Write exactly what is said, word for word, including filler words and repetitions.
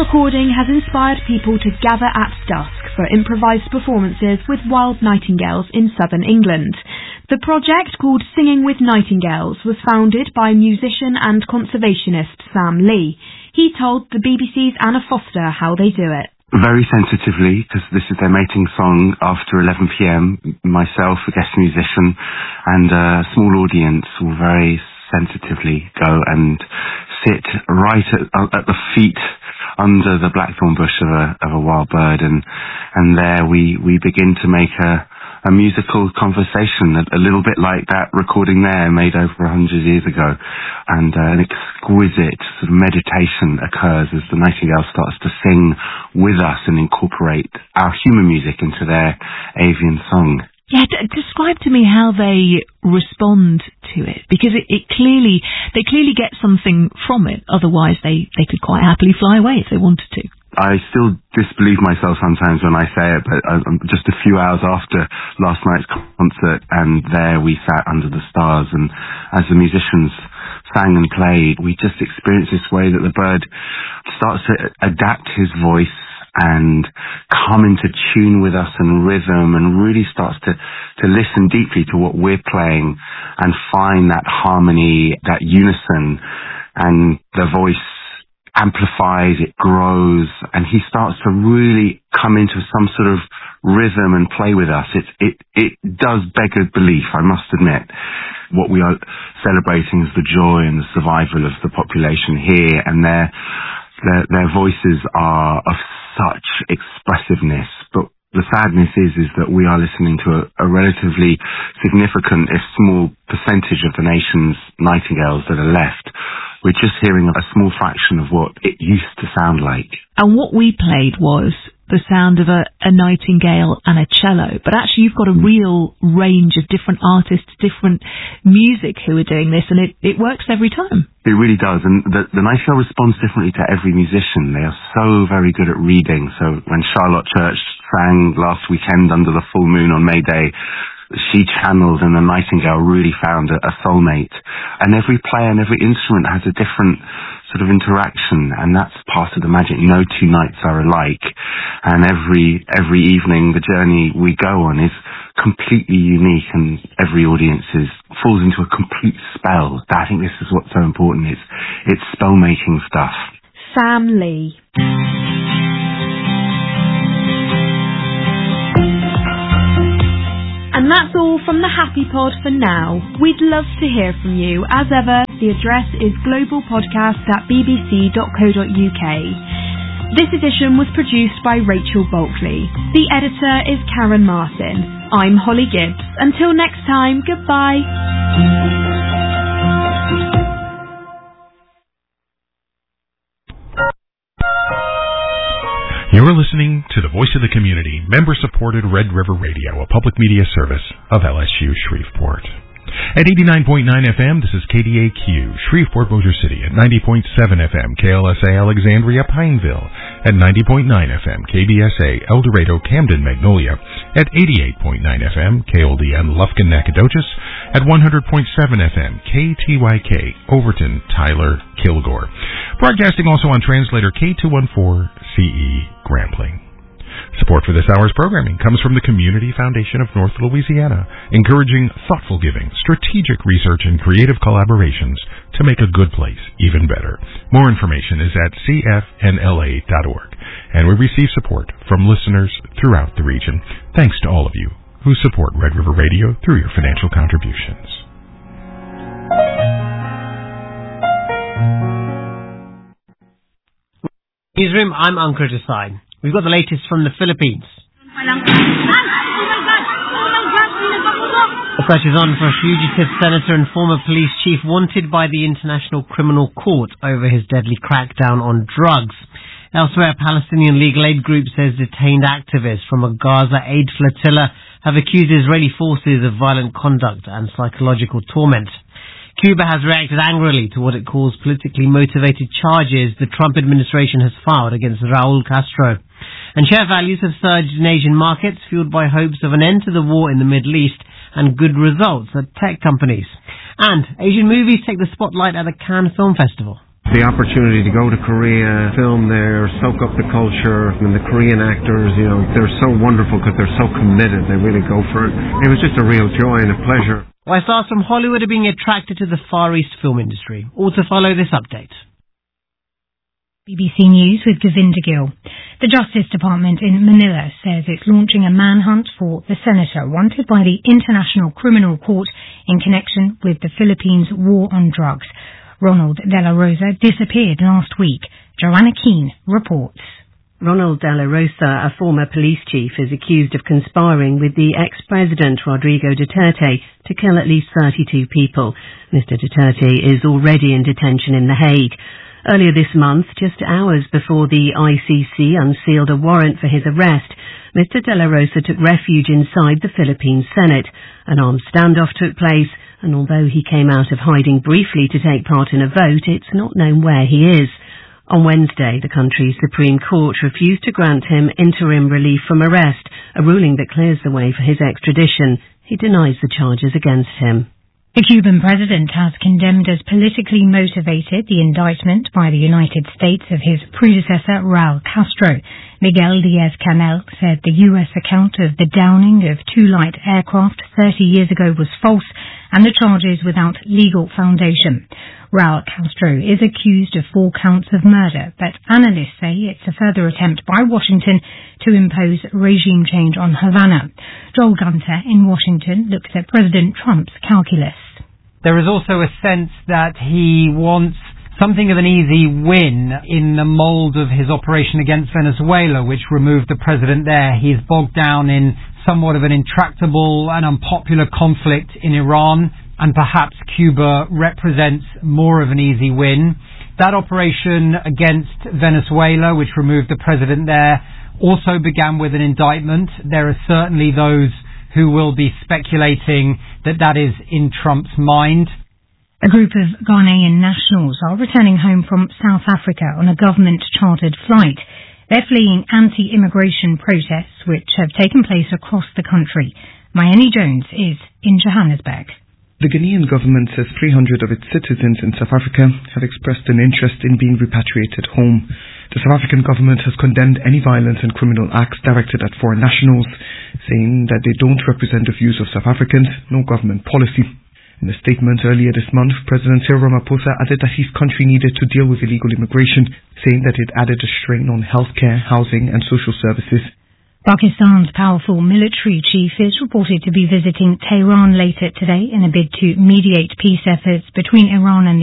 recording has inspired people to gather at dusk for improvised performances with wild nightingales in southern England. The project, called Singing with Nightingales, was founded by musician and conservationist Sam Lee. He told the B B C's Anna Foster how they do it. Very sensitively, because this is their mating song after eleven p.m. Myself, a guest musician, and a small audience will very sensitively go and sit right at, at the feet under the blackthorn bush of a of a wild bird, and and there we we begin to make a a musical conversation, a, a little bit like that recording there made over a hundred years ago, and uh, an exquisite sort of meditation occurs as the nightingale starts to sing with us and incorporate our human music into their avian song. Yeah, d- describe to me how they respond to it, because it, it clearly they clearly get something from it. Otherwise, they, they could quite happily fly away if they wanted to. I still disbelieve myself sometimes when I say it, but um, just a few hours after last night's concert, and there we sat under the stars, and as the musicians sang and played, we just experienced this way that the bird starts to adapt his voice and come into tune with us and rhythm, and really starts to, to listen deeply to what we're playing and find that harmony, that unison, and the voice amplifies, it grows, and he starts to really come into some sort of rhythm and play with us. It, it, it does beg a belief, I must admit. What we are celebrating is the joy and the survival of the population here, and their, their, their voices are of such expressiveness, but the sadness is is that we are listening to a, a relatively significant, if small, percentage of the nation's nightingales that are left. We're just hearing a small fraction of what it used to sound like. And what we played was the sound of a, a nightingale and a cello, but actually you've got a real range of different artists, different music who are doing this, and it, it works every time. It really does, and the, the nightingale responds differently to every musician. They are so very good at reading. So when Charlotte Church sang last weekend under the full moon on May Day, she channeled, and the nightingale really found a, a soulmate. And every player and every instrument has a different sort of interaction, and that's part of the magic. No two nights are alike, and every every evening the journey we go on is completely unique, and every audience is falls into a complete spell. I think this is what's so important. It's it's spell making stuff. Sam Lee. And that's all from the Happy Pod for now. We'd love to hear from you. As ever, the address is globalpodcast at b b c dot co dot u k. This edition was produced by Rachel Bulkley. The editor is Karen Martin. I'm Holly Gibbs. Until next time, goodbye. You're listening to the Voice of the Community, member-supported Red River Radio, a public media service of L S U Shreveport. At eighty-nine point nine F M, this is K D A Q, Shreveport, Bossier City. At ninety point seven F M, K L S A Alexandria, Pineville. At ninety point nine F M, K B S A El Dorado, Camden, Magnolia. At eighty-eight point nine F M, K O D N, Lufkin, Nacogdoches. At one hundred point seven F M, K T Y K, Overton, Tyler, Kilgore. Broadcasting also on translator K two fourteen C E, Grambling. Support for this hour's programming comes from the Community Foundation of North Louisiana, encouraging thoughtful giving, strategic research, and creative collaborations to make a good place even better. More information is at c f n l a dot org. And we receive support from listeners throughout the region. Thanks to all of you who support Red River Radio through your financial contributions. Newsroom, I'm Ankur Desai. We've got the latest from the Philippines. The search is on for a fugitive senator and former police chief wanted by the International Criminal Court over his deadly crackdown on drugs. Elsewhere, a Palestinian legal aid group says detained activists from a Gaza aid flotilla have accused Israeli forces of violent conduct and psychological torment. Cuba has reacted angrily to what it calls politically motivated charges the Trump administration has filed against Raul Castro. And share values have surged in Asian markets, fueled by hopes of an end to the war in the Middle East and good results at tech companies. And Asian movies take the spotlight at the Cannes Film Festival. The opportunity to go to Korea, film there, soak up the culture, and the Korean actors, you know, they're so wonderful because they're so committed. They really go for it. It was just a real joy and a pleasure. Why stars from Hollywood are being attracted to the Far East film industry. All to follow this update. B B C News with Govinda Gill. The Justice Department in Manila says it's launching a manhunt for the senator wanted by the International Criminal Court in connection with the Philippines' war on drugs. Ronald De La Rosa disappeared last week. Joanna Keane reports. Ronald De La Rosa, a former police chief, is accused of conspiring with the ex-president Rodrigo Duterte to kill at least thirty-two people. Mister Duterte is already in detention in The Hague. Earlier this month, just hours before the I C C unsealed a warrant for his arrest, Mister De La Rosa took refuge inside the Philippine Senate. An armed standoff took place, and although he came out of hiding briefly to take part in a vote, it's not known where he is. On Wednesday, the country's Supreme Court refused to grant him interim relief from arrest, a ruling that clears the way for his extradition. He denies the charges against him. The Cuban president has condemned as politically motivated the indictment by the United States of his predecessor, Raul Castro. Miguel Diaz-Canel said the U S account of the downing of two light aircraft thirty years ago was false and the charges without legal foundation. Raul Castro is accused of four counts of murder, but analysts say it's a further attempt by Washington to impose regime change on Havana. Joel Gunter in Washington looks at President Trump's calculus. There is also a sense that he wants something of an easy win in the mould of his operation against Venezuela, which removed the president there. He's bogged down in somewhat of an intractable and unpopular conflict in Iran, and perhaps Cuba represents more of an easy win. That operation against Venezuela, which removed the president there, also began with an indictment. There are certainly those who will be speculating that that is in Trump's mind. A group of Ghanaian nationals are returning home from South Africa on a government-chartered flight. They're fleeing anti-immigration protests which have taken place across the country. Mayeni Jones is in Johannesburg. The Ghanaian government says three hundred of its citizens in South Africa have expressed an interest in being repatriated home. The South African government has condemned any violent and criminal acts directed at foreign nationals, saying that they don't represent the views of South Africans, no government policy. In a statement earlier this month, President Cyril Ramaphosa added that his country needed to deal with illegal immigration, saying that it added a strain on healthcare, housing and social services. Pakistan's powerful military chief is reported to be visiting Tehran later today in a bid to mediate peace efforts between Iran and the